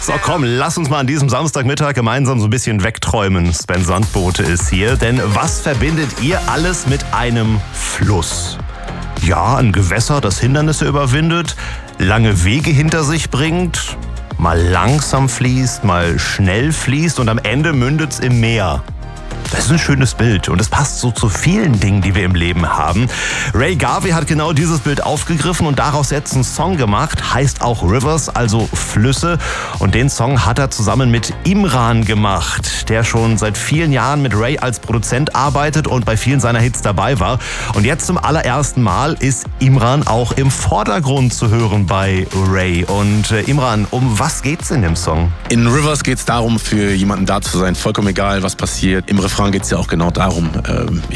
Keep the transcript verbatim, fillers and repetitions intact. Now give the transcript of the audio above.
So komm, lass uns mal an diesem Samstagmittag gemeinsam so ein bisschen wegträumen. Sven Sandbote ist hier, denn was verbindet ihr alles mit einem Fluss? Ja, ein Gewässer, das Hindernisse überwindet, lange Wege hinter sich bringt, mal langsam fließt, mal schnell fließt und am Ende mündet's im Meer. Das ist ein schönes Bild und es passt so zu vielen Dingen, die wir im Leben haben. Ray Garvey hat genau dieses Bild aufgegriffen und daraus jetzt einen Song gemacht, heißt auch Rivers, also Flüsse. Und den Song hat er zusammen mit Imran gemacht, der schon seit vielen Jahren mit Ray als Produzent arbeitet und bei vielen seiner Hits dabei war. Und jetzt zum allerersten Mal ist Imran auch im Vordergrund zu hören bei Ray. Und äh, Imran, um was geht's in dem Song? In Rivers geht's darum, für jemanden da zu sein, vollkommen egal, was passiert. Im Refrain geht es ja auch genau darum, äh,